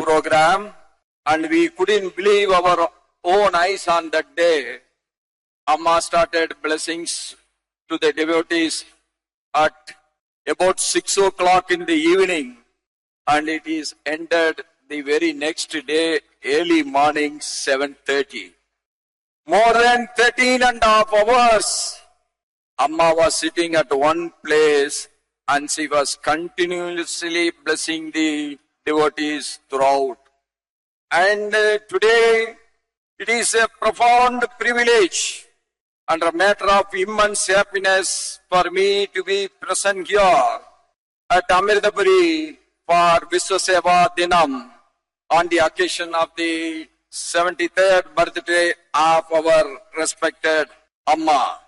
program, and we couldn't believe our own eyes on that day. Amma started blessings to the devotees at about 6 o'clock in the evening, and it is ended the very next day, early morning, 7:30. More than 13 and a half hours, Amma was sitting at one place and she was continuously blessing the devotees throughout. And today, it is a profound privilege and a matter of immense happiness for me to be present here at Amirdapuri for Viswaseva Dinam on the occasion of the 73rd birthday of our respected Amma.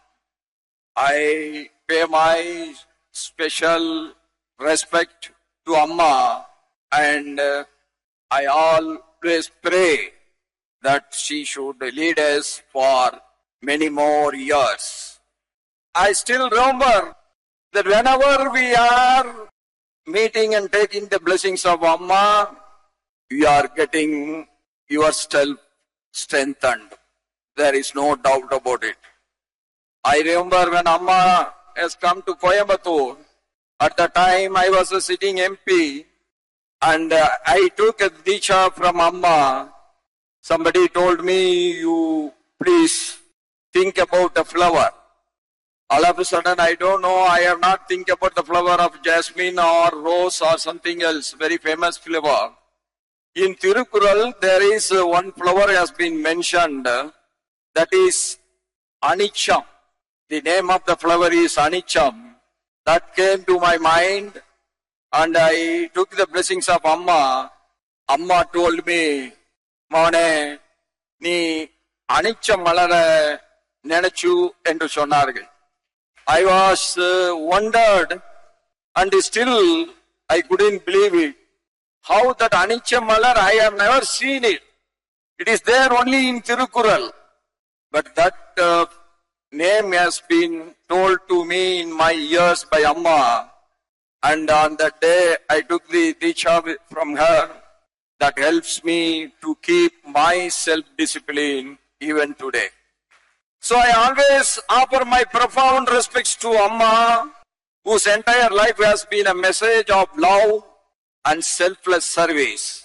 I pay my special respect to Amma, and I always pray that she should lead us for many more years. I still remember that whenever we are meeting and taking the blessings of Amma, you are getting yourself strengthened. There is no doubt about it. I remember when Amma has come to Coimbatore. At the time I was a sitting MP, and I took a Diksha from Amma. Somebody told me, you please think about the flower. All of a sudden, I don't know, I have not think about the flower of jasmine or rose or something else, very famous flower. In Tirukural, there is one flower has been mentioned, that is Anicham. The name of the flower is Anicham. That came to my mind, and I took the blessings of Amma. Amma told me, Mane, ni Anicham malara nenachu endu sonnargal. I was wondered, and still I couldn't believe it. How that Anicham malar, I have never seen it. It is there only in Tirukural. But that name has been told to me in my ears by Amma. And on that day, I took the Diksha from her. That helps me to keep my self-discipline even today. So I always offer my profound respects to Amma, whose entire life has been a message of love and selfless service.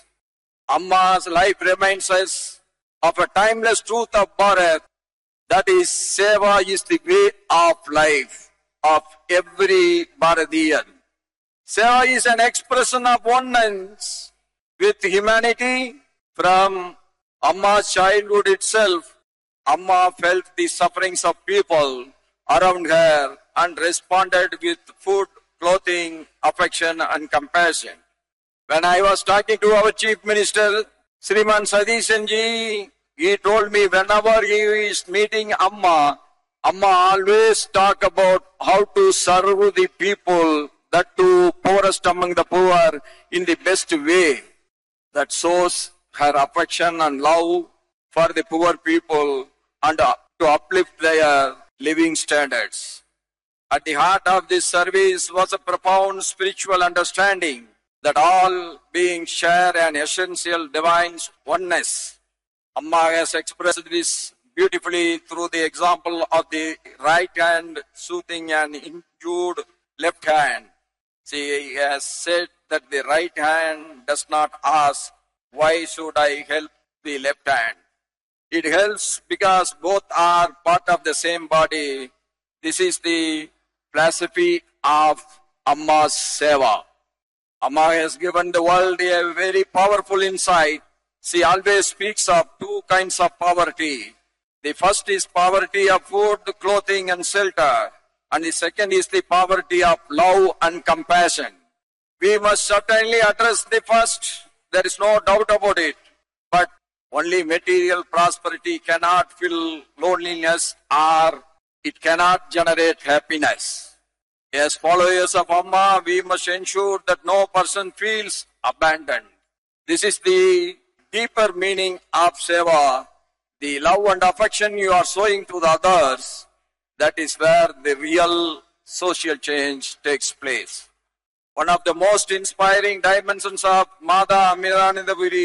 Amma's life reminds us of a timeless truth of Bharat, that is, Seva is the way of life of every Bharatiyan. Seva is an expression of oneness with humanity. From Amma's childhood itself, Amma felt the sufferings of people around her and responded with food, clothing, affection and compassion. When I was talking to our Chief Minister, Sriman Sadishanji, he told me whenever he is meeting Amma, Amma always talk about how to serve the people, that too poorest among the poor, in the best way. That shows her affection and love for the poor people and to uplift their living standards. At the heart of this service was a profound spiritual understanding that all beings share an essential divine oneness. Amma has expressed this beautifully through the example of the right hand soothing an injured left hand. She has said that the right hand does not ask, why should I help the left hand? It helps because both are part of the same body. This is the philosophy of Amma's Seva. Amma has given the world a very powerful insight. She always speaks of two kinds of poverty. The first is poverty of food, clothing and shelter. And the second is the poverty of love and compassion. We must certainly address the first. There is no doubt about it. But only material prosperity cannot fill loneliness, or it cannot generate happiness. As followers of Amma, we must ensure that no person feels abandoned. This is the deeper meaning of Seva. The love and affection you are showing to the others, that is where the real social change takes place. One of the most inspiring dimensions of Mata Amiranandapuri